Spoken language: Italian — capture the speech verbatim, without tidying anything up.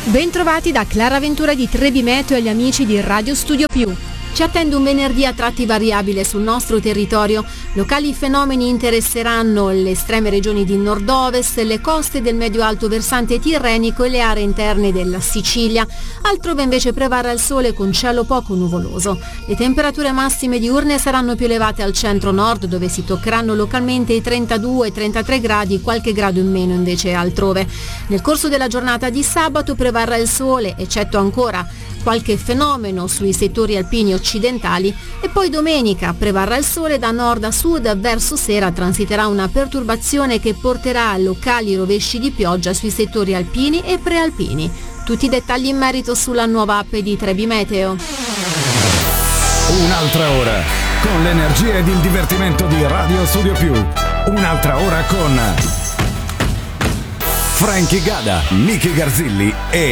Bentrovati da Clara Ventura di Trebi Meteo e agli amici di Radio Studio Più. Ci attende un venerdì a tratti variabile sul nostro territorio. Locali fenomeni interesseranno le estreme regioni di nord-ovest, le coste del medio-alto versante tirrenico e le aree interne della Sicilia. Altrove invece prevarrà il sole con cielo poco nuvoloso. Le temperature massime diurne saranno più elevate al centro-nord, dove si toccheranno localmente i trentadue trentatré gradi, qualche grado in meno invece altrove. Nel corso della giornata di sabato prevarrà il sole, eccetto ancora qualche fenomeno sui settori alpini occidentali, e poi domenica prevarrà il sole. Da nord a sud verso sera transiterà una perturbazione che porterà a locali rovesci di pioggia sui settori alpini e prealpini. Tutti i dettagli in merito sulla nuova app di Trebi Meteo. Un'altra ora con l'energia ed il divertimento di Radio Studio Più. Un'altra ora con Frankie Gada, Nicky Garzilli e